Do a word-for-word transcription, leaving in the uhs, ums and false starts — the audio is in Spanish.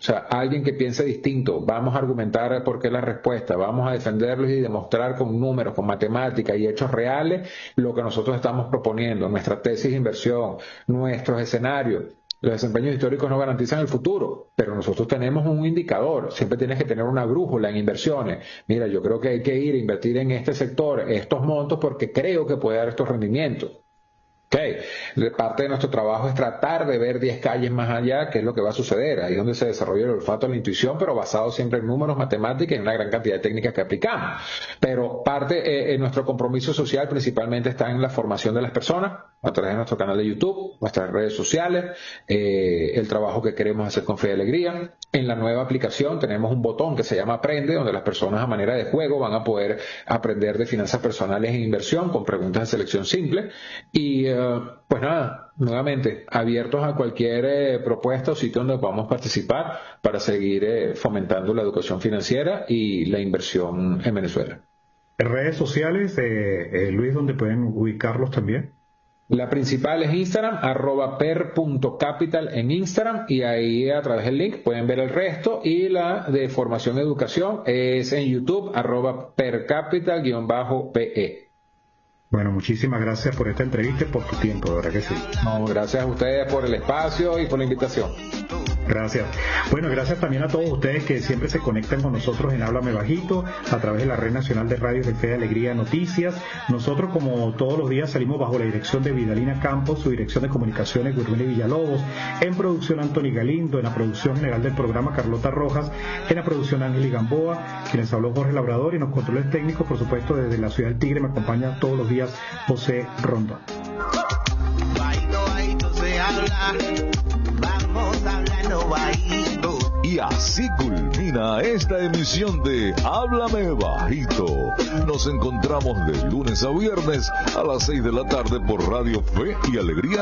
sea, alguien que piense distinto, vamos a argumentar por qué la respuesta, vamos a defenderlos y demostrar con números, con matemáticas y hechos reales lo que nosotros estamos proponiendo, nuestra tesis de inversión, nuestros escenarios. Los desempeños históricos no garantizan el futuro, pero nosotros tenemos un indicador. Siempre tienes que tener una brújula en inversiones. Mira, yo creo que hay que ir a invertir en este sector, estos montos, porque creo que puede dar estos rendimientos. Okay. Parte de nuestro trabajo es tratar de ver diez calles más allá qué es lo que va a suceder. Ahí es donde se desarrolla el olfato, la intuición, pero basado siempre en números, matemáticas y en una gran cantidad de técnicas que aplicamos. Pero parte de eh, nuestro compromiso social principalmente está en la formación de las personas a través de nuestro canal de YouTube, nuestras redes sociales, eh, el trabajo que queremos hacer con Fe y Alegría. En la nueva aplicación tenemos un botón que se llama Aprende, donde las personas a manera de juego van a poder aprender de finanzas personales e inversión con preguntas de selección simple. Y eh, pues nada, nuevamente, abiertos a cualquier eh, propuesta o sitio donde podamos participar para seguir eh, fomentando la educación financiera y la inversión en Venezuela. ¿Redes sociales, eh, eh, Luis, donde pueden ubicarlos también? La principal es Instagram, arroba per punto capital en Instagram, y ahí a través del link pueden ver el resto, y la de formación y educación es en YouTube, arroba percapital guión bajo pe. Bueno, muchísimas gracias por esta entrevista y por tu tiempo, de verdad que sí. No, gracias a ustedes por el espacio y por la invitación. Gracias. Bueno, gracias también a todos ustedes que siempre se conectan con nosotros en Háblame Bajito, a través de la Red Nacional de Radios de Fe y Alegría Noticias. Nosotros, como todos los días, salimos bajo la dirección de Vidalina Campos, su dirección de comunicaciones, Gurmeli Villalobos, en producción Anthony Galindo, en la producción general del programa Carlota Rojas, en la producción Ángel Gamboa, quienes habló Jorge Labrador, y en los controles técnicos, por supuesto, desde la ciudad del Tigre, me acompaña todos los días José Rondón. Y así culmina esta emisión de Háblame Bajito. Nos encontramos de lunes a viernes a las seis de la tarde por Radio Fe y Alegría